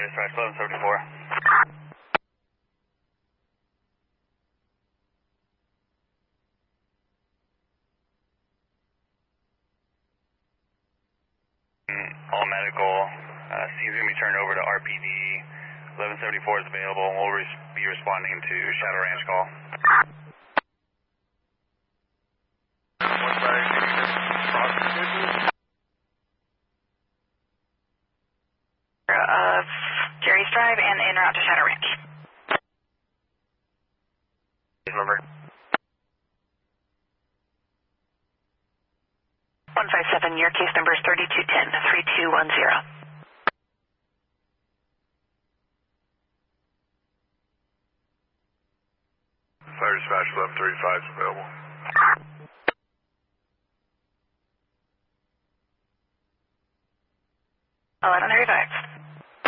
dispatch 1174. All medical, he's going to be turned over to RPD. 1174 is available, and we'll be responding to Shadow Ranch call. Of Jerry's Drive and en route to Shadow Ranch. Number 157, your case number is 3210-3210. Fire dispatch 1135 is available. 1135.